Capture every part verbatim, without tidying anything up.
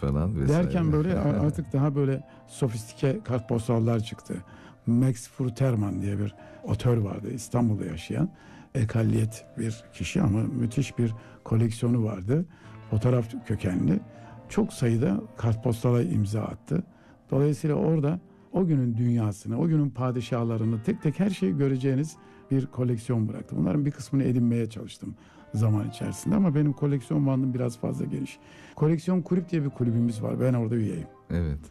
falan vesaire. Derken böyle artık daha böyle sofistike kartpostallar çıktı. Max Fruterman diye bir otör vardı, İstanbul'da yaşayan. Ekalliyet bir kişi ama müthiş bir koleksiyonu vardı. Fotoğraf kökenli. Çok sayıda kartpostala imza attı. Dolayısıyla orada o günün dünyasını, o günün padişahlarını tek tek her şeyi göreceğiniz bir koleksiyon bıraktı. Bunların bir kısmını edinmeye çalıştım zaman içerisinde ama benim koleksiyon bandım biraz fazla geniş. Koleksiyon kulüp diye bir kulübümüz var. Ben orada üyeyim. Evet.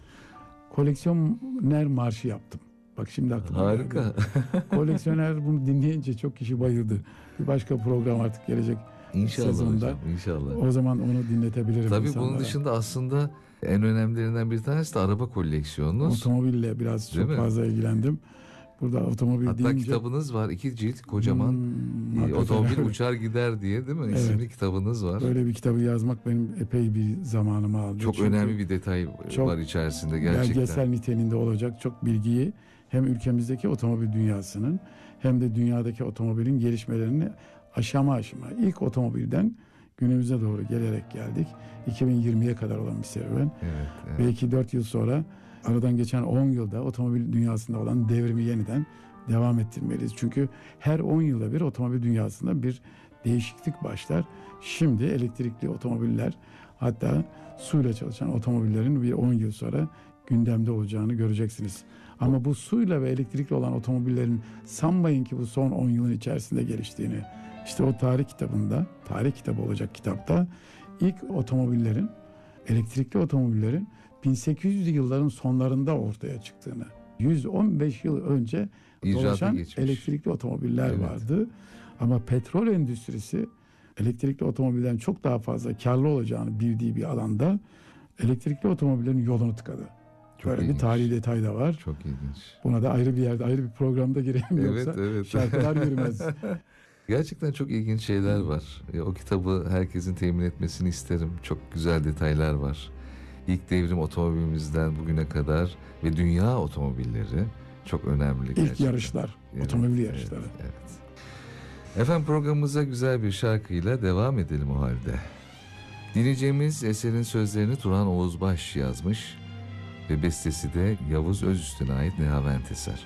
Koleksiyoner marşı yaptım. Bak şimdi aklıma Harika. geldi. Koleksiyoner bunu dinleyince çok kişi bayıldı. Bir başka program artık gelecek İnşallah sezonda. hocam, inşallah. O zaman onu dinletebilirim Tabii insanlara. bunun dışında aslında en önemlilerinden bir tanesi de araba koleksiyonunuz. Otomobille biraz Değil çok mi? fazla ilgilendim. Burada otomobil Hatta deyince... kitabınız var, iki cilt kocaman. Hmm, e, otomobil uçar gider diye, değil mi? Evet. İsimli kitabınız var. Böyle bir kitabı yazmak benim epey bir zamanımı aldı. Çok Çünkü önemli bir detay çok var içerisinde gerçekten. belgesel niteliğinde olacak çok bilgiyi hem ülkemizdeki otomobil dünyasının hem de dünyadaki otomobilin gelişmelerini aşama aşama ilk otomobilden günümüze doğru gelerek geldik. iki bin yirmiye kadar olan bir serüven. Evet, evet. Belki dört yıl sonra aradan geçen on yılda otomobil dünyasında olan devrimi yeniden devam ettirmeliyiz. Çünkü her on yılda bir otomobil dünyasında bir değişiklik başlar. Şimdi elektrikli otomobiller, hatta suyla çalışan otomobillerin bir on yıl sonra gündemde olacağını göreceksiniz. Ama bu suyla ve elektrikli olan otomobillerin sanmayın ki bu son on yılın içerisinde geliştiğini. İşte o tarih kitabında, tarih kitabı olacak kitapta ilk otomobillerin, elektrikli otomobillerin bin sekiz yüzlü yılların sonlarında ortaya çıktığını, yüz on beş yıl önce İcraata dolaşan geçmiş elektrikli otomobiller Evet. vardı. Ama petrol endüstrisi elektrikli otomobilden çok daha fazla karlı olacağını bildiği bir alanda elektrikli otomobillerin yolunu tıkadı. Çok Böyle ilginç. bir tarihi detay da var. Çok ilginç. Buna da ayrı bir yerde, ayrı bir programda gireyim Evet, yoksa evet. şarkılar yürümez. Gerçekten çok ilginç şeyler var. E, O kitabı herkesin temin etmesini isterim. Çok güzel detaylar var. İlk devrim otomobilimizden bugüne kadar ve dünya otomobilleri çok önemli. İlk gerçekten. yarışlar, Evet, otomobil evet, yarışları. Evet. Efendim programımıza güzel bir şarkıyla devam edelim o halde. Dinleyeceğimiz eserin sözlerini Turan Oğuzbaş yazmış ve bestesi de Yavuz Özüstü'ne ait Nehavent eser.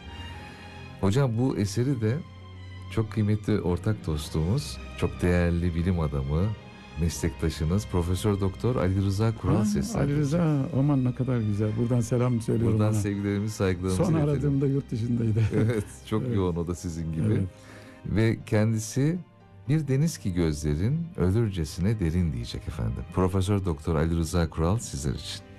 Hocam bu eseri de çok kıymetli ortak dostumuz, çok değerli bilim adamı, meslektaşınız Profesör Doktor Ali Rıza Kural Ha, seslendirecek. Ali Rıza, aman ne kadar güzel. Buradan selam söylüyorum Buradan ona. sevgilerimizi, saygılarımızı Son iletelim. aradığımda yurt dışındaydı. Evet, çok Evet. yoğun o da sizin gibi. Evet. Ve kendisi bir deniz ki gözlerin ölürcesine derin diyecek efendim. Profesör Doktor Ali Rıza Kural sizler için.